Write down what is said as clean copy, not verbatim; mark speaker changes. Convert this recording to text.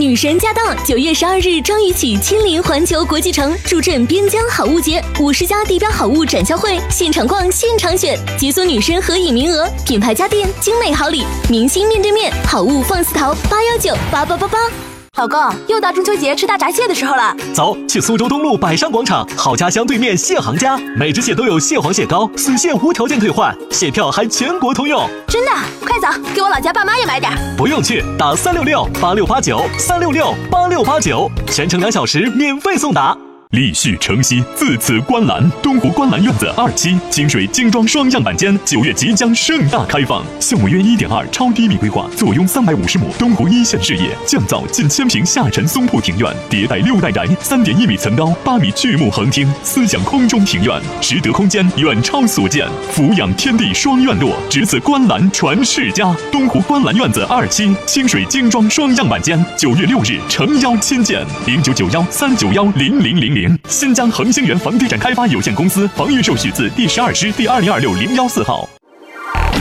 Speaker 1: 女神驾到！9月12日张雨绮亲临环球国际城，助阵边疆好物节，50家地标好物展销会，现场逛，现场选，解锁女神合影名额，品牌家电，精美好礼，明星面对面，好物放肆淘，8198888。
Speaker 2: 老公，又到中秋节吃大闸蟹的时候了，
Speaker 3: 走，去苏州东路百商广场好家乡对面蟹行家，每只蟹都有蟹黄蟹膏，死蟹无条件退换，蟹票还全国通用。
Speaker 2: 真的？快走，给我老家爸妈也买点。
Speaker 3: 不用去，打3668689，3668689，全程2小时免费送达。
Speaker 4: 立续承熙，自此观澜。东湖观澜院子2期清水精装双样板间9月即将盛大开放，项目约1.2超低密规划，坐拥350亩东湖一线事业，降噪近1000平下沉松铺庭院，迭代6代宅，3.1米层高，8米巨木横厅，思想空中庭院，实得空间远超所见，俯仰天地双院落，值此观澜传世家。东湖观澜院子2期清水精装双样板间9月6日诚邀亲见，0991391000。新疆恒星源房地产开发有限公司房预售许字第12师第2026014号。